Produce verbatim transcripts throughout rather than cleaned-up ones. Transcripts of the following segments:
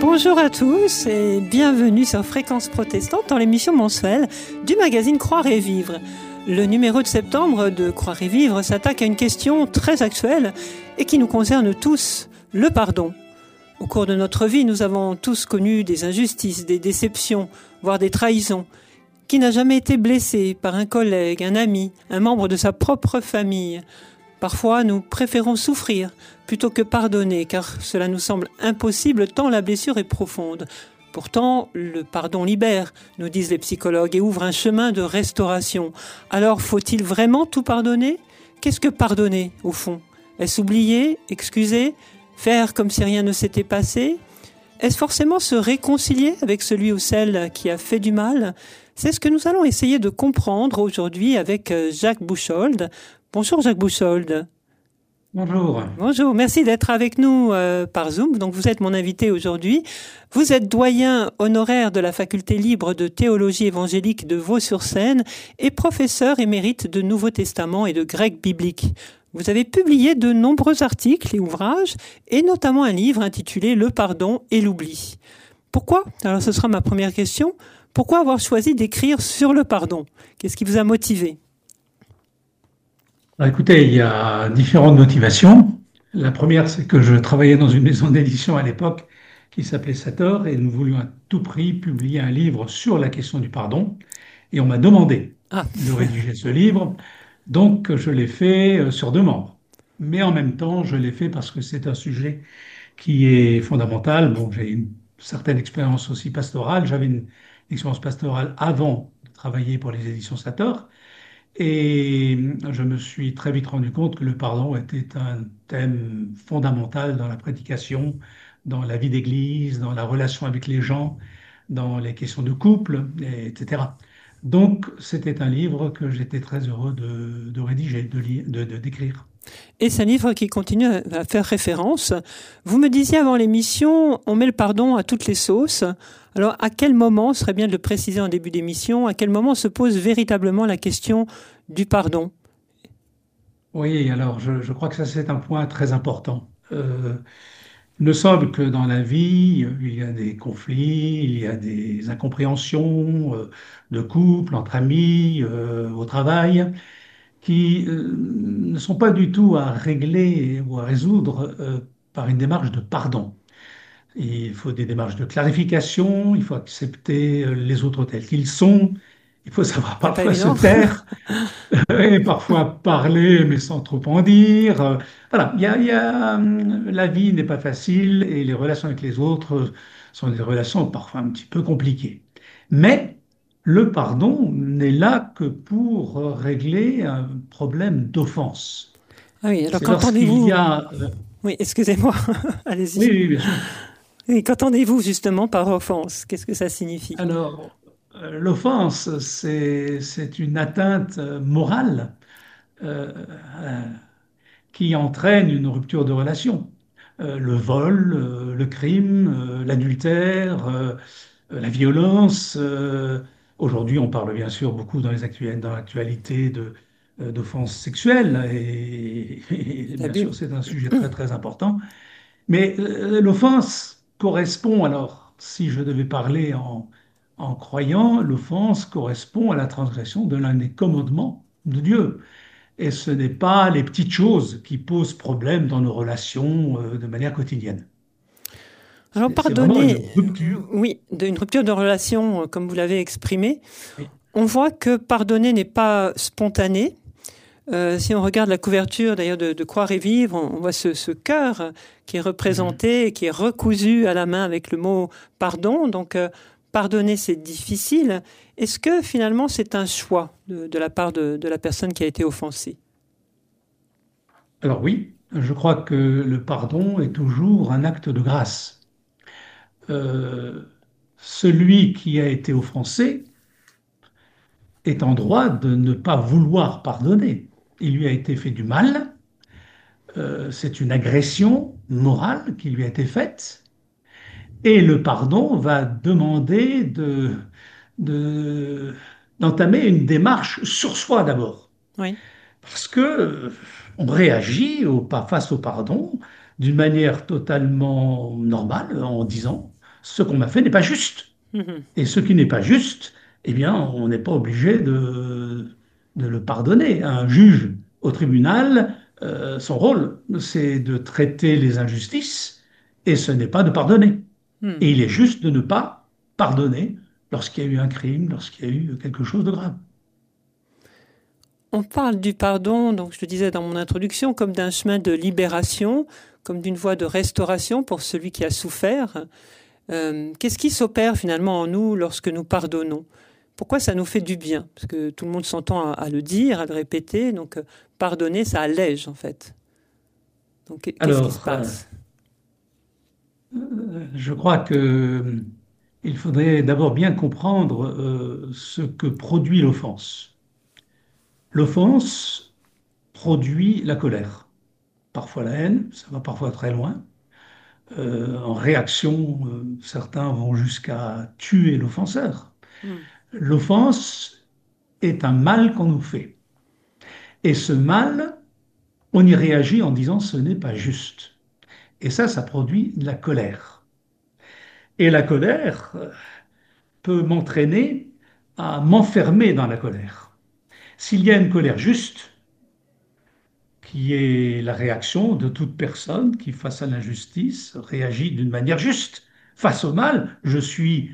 Bonjour à tous et bienvenue sur Fréquence Protestante dans l'émission mensuelle du magazine Croire et Vivre. Le numéro de septembre de Croire et Vivre s'attaque à une question très actuelle et qui nous concerne tous, le pardon. Au cours de notre vie, nous avons tous connu des injustices, des déceptions, voire des trahisons. Qui n'a jamais été blessé par un collègue, un ami, un membre de sa propre famille ? Parfois, nous préférons souffrir plutôt que pardonner, car cela nous semble impossible tant la blessure est profonde. Pourtant, le pardon libère, nous disent les psychologues, et ouvre un chemin de restauration. Alors, faut-il vraiment tout pardonner ? Qu'est-ce que pardonner, au fond ? Est-ce oublier, excuser, faire comme si rien ne s'était passé ? Est-ce forcément se réconcilier avec celui ou celle qui a fait du mal ? C'est ce que nous allons essayer de comprendre aujourd'hui avec Jacques Bouchold. Bonjour Jacques Bouchold. Bonjour. Bonjour, merci d'être avec nous euh, par Zoom. Donc vous êtes mon invité aujourd'hui. Vous êtes doyen honoraire de la faculté libre de théologie évangélique de Vaux-sur-Seine et professeur émérite de Nouveau Testament et de grec biblique. Vous avez publié de nombreux articles et ouvrages et notamment un livre intitulé Le pardon et l'oubli. Pourquoi ? Alors ce sera ma première question. Pourquoi avoir choisi d'écrire sur le pardon ? Qu'est-ce qui vous a motivé ? Alors, écoutez, il y a différentes motivations. La première, c'est que je travaillais dans une maison d'édition à l'époque qui s'appelait Sator et nous voulions à tout prix publier un livre sur la question du pardon. Et on m'a demandé ah. de rédiger ce livre, donc je l'ai fait sur demande. Mais en même temps, je l'ai fait parce que c'est un sujet qui est fondamental. Bon, j'ai une certaine expérience aussi pastorale. J'avais une expérience pastorale avant de travailler pour les éditions Sator. Et je me suis très vite rendu compte que le pardon était un thème fondamental dans la prédication, dans la vie d'église, dans la relation avec les gens, dans les questions de couple, et cetera. Donc, c'était un livre que j'étais très heureux de, de rédiger, de, de, de, d'écrire. Et c'est un livre qui continue à faire référence. Vous me disiez avant l'émission, on met le pardon à toutes les sauces. Alors, à quel moment, ce serait bien de le préciser en début d'émission, à quel moment se pose véritablement la question du pardon ? Oui, alors je, je crois que ça c'est un point très important. Euh, il me semble que dans la vie, il y a des conflits, il y a des incompréhensions euh, de couple, entre amis, euh, au travail, qui euh, ne sont pas du tout à régler ou à résoudre euh, par une démarche de pardon. Il faut des démarches de clarification, il faut accepter les autres tels qu'ils sont, il faut savoir parfois se taire, et parfois parler mais sans trop en dire. Voilà, il y a, il y a, la vie n'est pas facile et les relations avec les autres sont des relations parfois un petit peu compliquées. Mais le pardon n'est là que pour régler un problème d'offense. Ah oui, alors qu'entendez-vous ? Y a, euh... Oui, excusez-moi, allez-y. Oui, oui, bien sûr. Et qu'entendez-vous justement par offense ? Qu'est-ce que ça signifie ? Alors, euh, l'offense, c'est, c'est une atteinte morale euh, euh, qui entraîne une rupture de relation. Euh, le vol, euh, le crime, euh, l'adultère, euh, la violence. Euh, aujourd'hui, on parle bien sûr beaucoup dans, les actuels, dans l'actualité de, euh, d'offenses sexuelles et, et bien sûr, c'est un sujet très très important. Mais euh, l'offense correspond, alors, si je devais parler en, en croyant, l'offense correspond à la transgression de l'un des commandements de Dieu. Et ce n'est pas les petites choses qui posent problème dans nos relations euh, de manière quotidienne. Alors, c'est, pardonnez, c'est une rupture. Oui, d'une rupture de relation, comme vous l'avez exprimé. Oui. On voit que pardonner n'est pas spontané. Euh, si on regarde la couverture d'ailleurs de, de Croire et Vivre, on, on voit ce, ce cœur qui est représenté, mmh. qui est recousu à la main avec le mot pardon. Donc, euh, pardonner, c'est difficile. Est-ce que finalement, c'est un choix de, de la part de, de la personne qui a été offensée ? Alors oui, je crois que le pardon est toujours un acte de grâce. Euh, celui qui a été offensé est en droit de ne pas vouloir pardonner. Il lui a été fait du mal, euh, c'est une agression morale qui lui a été faite, et le pardon va demander de, de, d'entamer une démarche sur soi d'abord. Oui. Parce que euh, on réagit au, face au pardon d'une manière totalement normale en disant ce qu'on m'a fait n'est pas juste. Mhm. Et ce qui n'est pas juste, eh bien, on n'est pas obligé de, de le pardonner. Un juge au tribunal, euh, son rôle, c'est de traiter les injustices, et ce n'est pas de pardonner. Hmm. Et il est juste de ne pas pardonner lorsqu'il y a eu un crime, lorsqu'il y a eu quelque chose de grave. On parle du pardon, donc je le disais dans mon introduction, comme d'un chemin de libération, comme d'une voie de restauration pour celui qui a souffert. Euh, qu'est-ce qui s'opère finalement en nous lorsque nous pardonnons? Pourquoi ça nous fait du bien? Parce que tout le monde s'entend à, à le dire, à le répéter, donc euh, pardonner, ça allège en fait. Donc qu'est-ce qui se Alors, euh, passe? je crois que euh, il faudrait d'abord bien comprendre euh, ce que produit l'offense. L'offense produit la colère, parfois la haine, ça va parfois très loin. Euh, en réaction, euh, certains vont jusqu'à tuer l'offenseur. Hmm. L'offense est un mal qu'on nous fait. Et ce mal, on y réagit en disant ce n'est pas juste. Et ça, ça produit de la colère. Et la colère euh, peut m'entraîner à m'enfermer dans la colère. S'il y a une colère juste, qui est la réaction de toute personne qui, face à l'injustice, réagit d'une manière juste. Face au mal, je suis,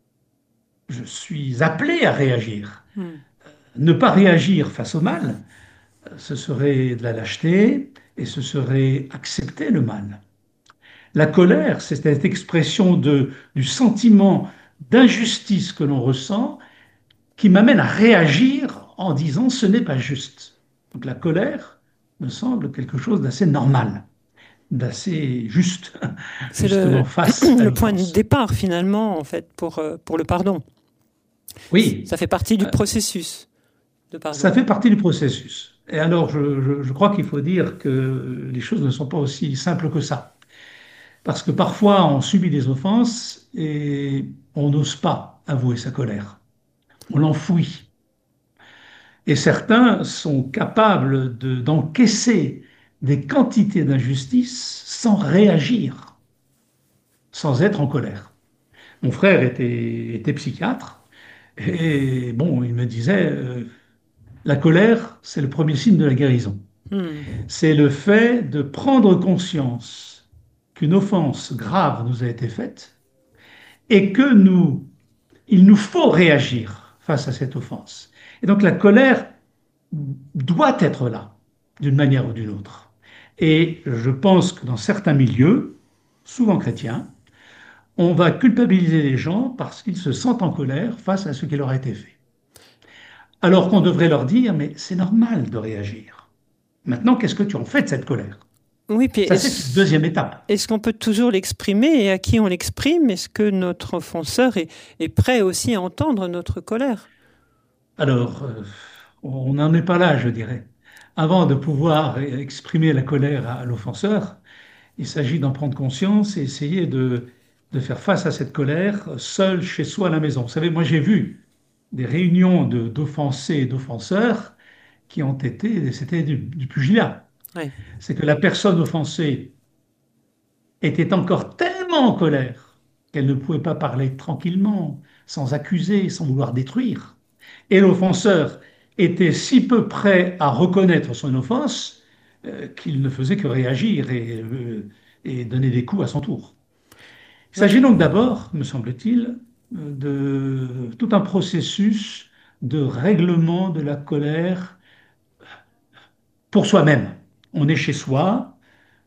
je suis appelé à réagir. Hmm. Ne pas réagir face au mal, ce serait de la lâcheté et ce serait accepter le mal. La colère, c'est cette expression de, du sentiment d'injustice que l'on ressent qui m'amène à réagir en disant ce n'est pas juste. Donc la colère me semble quelque chose d'assez normal, d'assez juste, C'est le, justement face à le point de l'offense. départ finalement en fait pour, euh, pour le pardon. Oui, Ça fait partie du euh, processus de ça pardon. fait partie du processus. Et alors, je, je- je crois qu'il faut dire que les choses ne sont pas aussi simples que ça. Parce que parfois, on subit des offenses et on n'ose pas avouer sa colère. On l'enfouit. Et certains sont capables de- d'encaisser des quantités d'injustice sans réagir, sans être en colère. Mon frère était, était psychiatre et bon, il me disait, euh, la colère, c'est le premier signe de la guérison. Hmm. C'est le fait de prendre conscience qu'une offense grave nous a été faite et que nous, il nous faut réagir face à cette offense. Et donc la colère doit être là, d'une manière ou d'une autre. Et je pense que dans certains milieux, souvent chrétiens, on va culpabiliser les gens parce qu'ils se sentent en colère face à ce qui leur a été fait. Alors qu'on devrait leur dire, mais c'est normal de réagir. Maintenant, qu'est-ce que tu en fais de cette colère? Oui, puis Ça, c'est une est-ce, deuxième étape. est-ce qu'on peut toujours l'exprimer et à qui on l'exprime? Est-ce que notre offenseur est, est prêt aussi à entendre notre colère? Alors, euh, on n'en est pas là, je dirais. Avant de pouvoir exprimer la colère à l'offenseur, il s'agit d'en prendre conscience et essayer de, de faire face à cette colère seul chez soi à la maison. Vous savez, moi j'ai vu des réunions de- d'offensés et d'offenseurs qui ont été, c'était du, du pugilat. Ouais. C'est que la personne offensée était encore tellement en colère qu'elle ne pouvait pas parler tranquillement, sans accuser, sans vouloir détruire. Et l'offenseur était si peu prêt à reconnaître son offense euh, qu'il ne faisait que réagir et, euh, et donner des coups à son tour. Il Ouais. s'agit donc d'abord, me semble-t-il, de tout un processus de règlement de la colère pour soi-même. On est chez soi,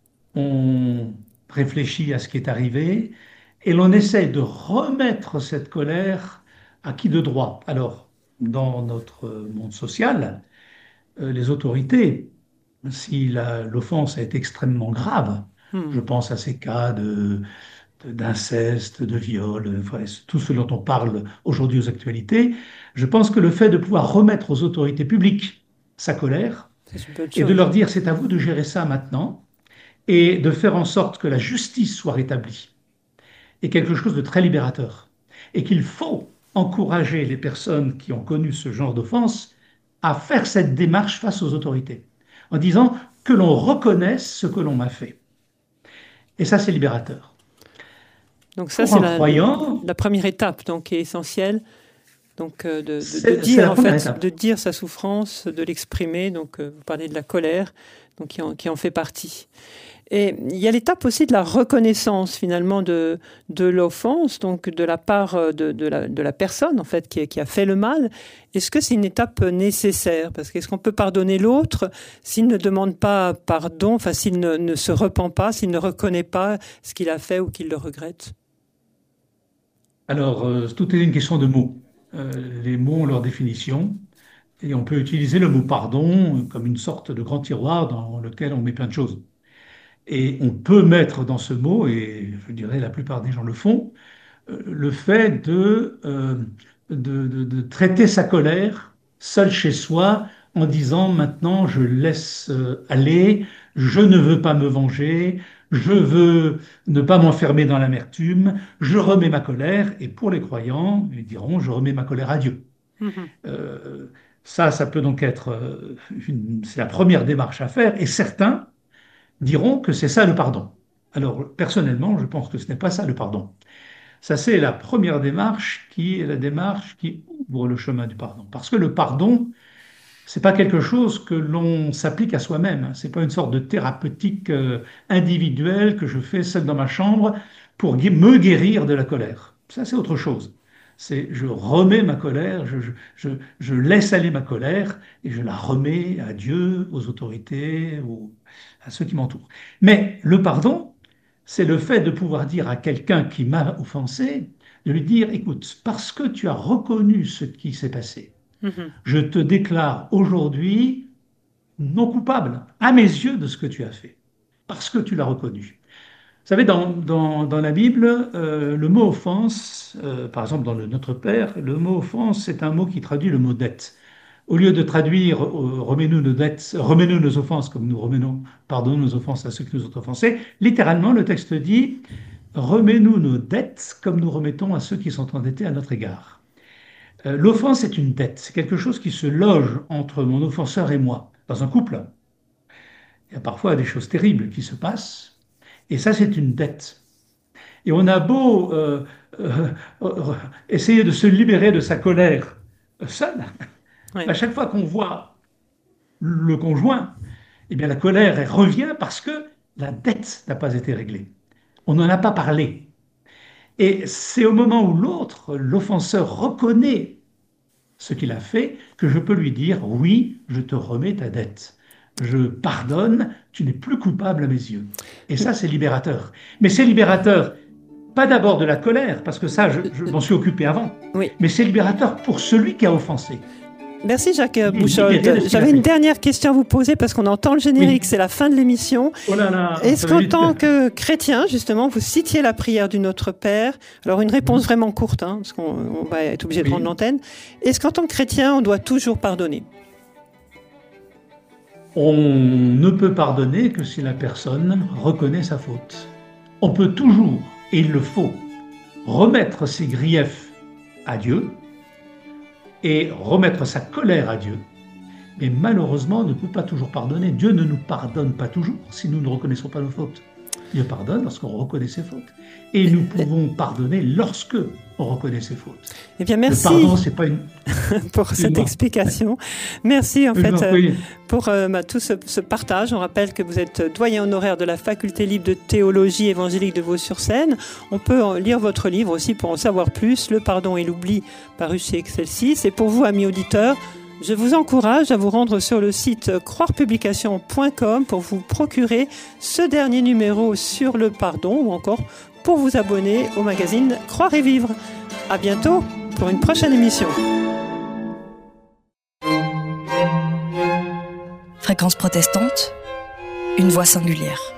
on réfléchit à ce qui est arrivé et l'on essaie de remettre cette colère à qui de droit. Alors, dans notre monde social, euh, les autorités, si la- l'offense est extrêmement grave, je Hmm. pense à ces cas de, de- d'inceste, de viol, euh, enfin, tout ce dont on parle aujourd'hui aux actualités, je pense que le fait de pouvoir remettre aux autorités publiques sa colère C'est une bonne et de chose. leur dire c'est à vous de gérer ça maintenant, et de faire en sorte que la justice soit rétablie est quelque chose de très libérateur. Et qu'il faut encourager les personnes qui ont connu ce genre d'offense à faire cette démarche face aux autorités, en disant que l'on reconnaisse ce que l'on m'a fait. Et ça, c'est libérateur. Donc ça, Pour c'est un la, croyant, la première étape, donc, qui est essentielle. Donc, euh, de, de, c'est, de c'est dire, la en première fait, étape. de dire sa souffrance, de l'exprimer. Donc, euh, vous parlez de la colère, donc qui en, qui en fait partie. Et il y a l'étape aussi de la reconnaissance, finalement, de, de l'offense, donc de la part de, de, la, de la personne, en fait, qui, qui a fait le mal. Est-ce que c'est une étape nécessaire? Parce qu'est-ce qu'on peut pardonner l'autre s'il ne demande pas pardon, enfin, s'il ne, ne se repent pas, s'il ne reconnaît pas ce qu'il a fait ou qu'il le regrette? Alors, euh, tout est une question de mots. Euh, les mots ont leur définition. Et on peut utiliser le mot pardon comme une sorte de grand tiroir dans lequel on met plein de choses. Et on peut mettre dans ce mot, et je dirais la plupart des gens le font, euh, le fait de, euh, de, de- de traiter sa colère seul chez soi en disant maintenant je laisse euh, aller, je ne veux pas me venger, je veux ne pas m'enfermer dans l'amertume, je remets ma colère, et pour les croyants, ils diront je remets ma colère à Dieu. Mhm. Euh, ça, ça peut donc être euh, une- c'est la première démarche à faire, et certains diront que c'est ça le pardon. Alors, personnellement, je pense que ce n'est pas ça le pardon. Ça, c'est la première démarche qui est la démarche qui ouvre le chemin du pardon. Parce que le pardon, c'est pas quelque chose que l'on s'applique à soi-même. C'est pas une sorte de thérapeutique euh, individuelle que je fais seul dans ma chambre pour gui- me guérir de la colère. Ça, c'est autre chose. C'est je remets ma colère, je, je, je, je laisse aller ma colère et je la remets à Dieu, aux autorités, aux- à ceux qui m'entourent. Mais le pardon, c'est le fait de pouvoir dire à quelqu'un qui m'a offensé, de lui dire, écoute, parce que tu as reconnu ce qui s'est passé, Mhm. je te déclare aujourd'hui non coupable, à mes yeux, de ce que tu as fait, parce que tu l'as reconnu. Vous savez, dans, dans, dans la Bible, euh, le mot offense, euh, par exemple dans le Notre Père, le mot offense, c'est un mot qui traduit le mot dette. Au lieu de traduire euh, remets-nous nos dettes, remets-nous nos offenses comme nous remenons, pardonnons nos offenses à ceux qui nous ont offensés, littéralement, le texte dit remets-nous nos dettes comme nous remettons à ceux qui sont endettés à notre égard. Euh, l'offense est une dette, c'est quelque chose qui se loge entre mon offenseur et moi. Dans un couple, il y a parfois des choses terribles qui se passent, et ça, c'est une dette. Et on a beau euh, euh, euh, essayer de se libérer de sa colère seul, Ouais. à chaque fois qu'on voit le conjoint, eh bien la colère elle revient parce que la dette n'a pas été réglée. On n'en a pas parlé. Et c'est au moment où l'autre, l'offenseur, reconnaît ce qu'il a fait que je peux lui dire, oui, je te remets ta dette. Je pardonne, tu n'es plus coupable à mes yeux. Et ça, c'est libérateur. Mais c'est libérateur, pas d'abord de la colère, parce que ça, je, je m'en suis occupé avant, Oui. mais c'est libérateur pour celui qui a offensé. Merci Jacques Il est libéré de Bouchold. ce qu'il a J'avais une fait. dernière question à vous poser parce qu'on entend le générique, Oui. c'est la fin de l'émission. Oh là là, Est-ce ça va qu'en vite. tant que chrétien, justement, vous citiez la prière du Notre Père? Alors une réponse vraiment courte, hein, parce qu'on on va être obligé de Oui. prendre l'antenne. Est-ce qu'en tant que chrétien, on doit toujours pardonner? On ne peut pardonner que si la personne reconnaît sa faute. On peut toujours, et il le faut, remettre ses griefs à Dieu et remettre sa colère à Dieu. Mais malheureusement, on ne peut pas toujours pardonner. Dieu ne nous pardonne pas toujours si nous ne reconnaissons pas nos fautes. Dieu pardonne lorsqu'on reconnaît ses fautes. Et nous pouvons pardonner lorsque on reconnaît ses fautes. Eh bien, Le merci pardon, c'est pas une... pour cette Excuse-moi. explication. Merci en Je fait vous en euh, prie. pour euh, bah, tout ce, ce partage. On rappelle que vous êtes doyen honoraire de la faculté libre de théologie évangélique de Vaux-sur-Seine. On peut en lire votre livre aussi pour en savoir plus, Le pardon et l'oubli, paru chez Excelsis. Et pour vous, amis auditeurs, je vous encourage à vous rendre sur le site croire publication point com pour vous procurer ce dernier numéro sur le pardon ou encore pour vous abonner au magazine Croire et Vivre. À bientôt pour une prochaine émission. Fréquence protestante, une voix singulière.